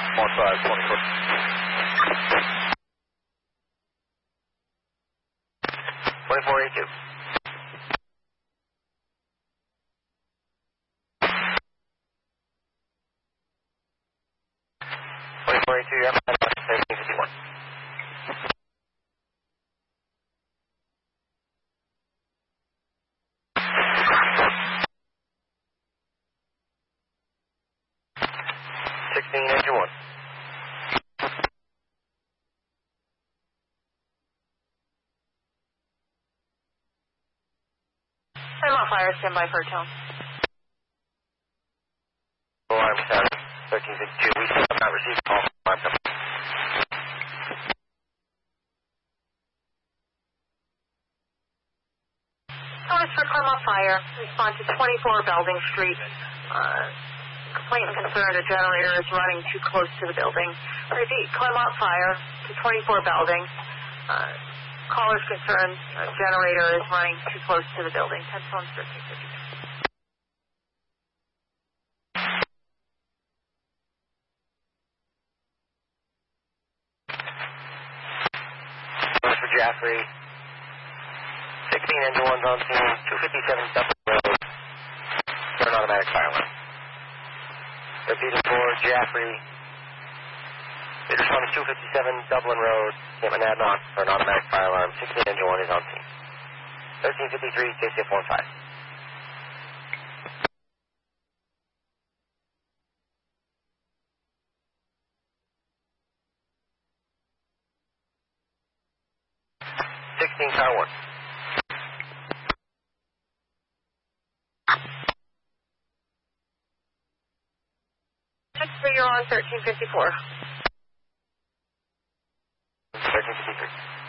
1524. 2482. 2482, you're up 1351. 16, engine 1. I'm on fire, stand by for a tone. Alarm status 1352. We still have not received a call from alarm company. Notice for Claremont Fire. Respond to 24 Belding Street. Complaint and concern a generator is running too close to the building. Repeat, Claremont Fire to 24 Belding. Caller's concern a generator is running too close to the building. 10 phones 1352. Notice for Jaffrey. 16 engine 1's on scene. 257 Dublin Road. For an automatic fire alarm. Repeating for Jaffrey. Lead responding 257 Dublin Road, St. Monadnock for an automatic fire alarm. 16 engine 1 is on scene. 1353, KCF 15. Car 1. Next for you're on 1354. 1353.